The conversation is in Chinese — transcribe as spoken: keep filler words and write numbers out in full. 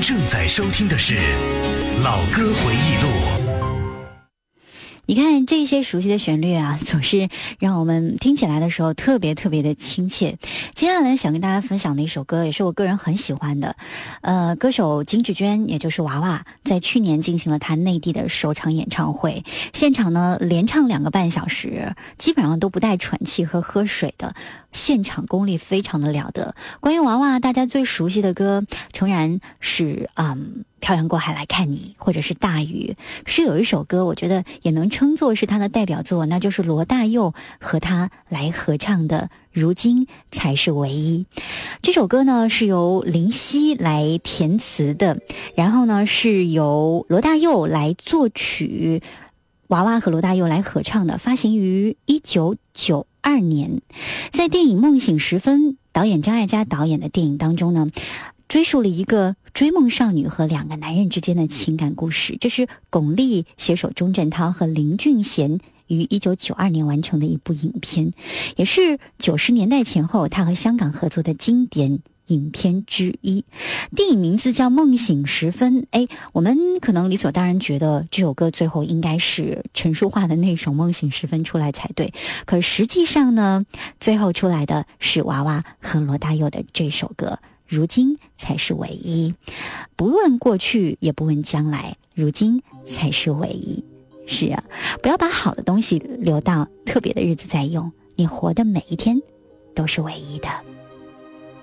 正在收听的是老歌回忆录。 你看这些熟悉的旋律啊，总是让我们听起来的时候特别特别的亲切。接下来想跟大家分享的一首歌，也是我个人很喜欢的。呃，歌手金智娟，也就是娃娃，在去年进行了她内地的首场演唱会，现场呢连唱两个半小时，基本上都不带喘气和喝水的。现场功力非常的了得。关于娃娃，大家最熟悉的歌诚然是嗯漂洋过海来看你，或者是大雨。可是有一首歌我觉得也能称作是他的代表作，那就是罗大佑和他来合唱的如今才是唯一。这首歌呢是由林夕来填词的，然后呢是由罗大佑来作曲，娃娃和罗大佑来合唱的，发行于一九九二年。在电影《梦醒时分》，导演张艾嘉导演的电影当中呢，追溯了一个追梦少女和两个男人之间的情感故事。这是巩俐携手钟镇涛和林俊贤于一九九二年完成的一部影片，也是九十年代前后他和香港合作的经典影片之一。电影名字叫《梦醒时分》，哎，我们可能理所当然觉得这首歌最后应该是陈淑桦的那首《梦醒时分》出来才对，可实际上呢，最后出来的是娃娃和罗大佑的这首歌，如今才是唯一。不问过去，也不问将来，如今才是唯一。是啊，不要把好的东西留到特别的日子再用，你活的每一天都是唯一的。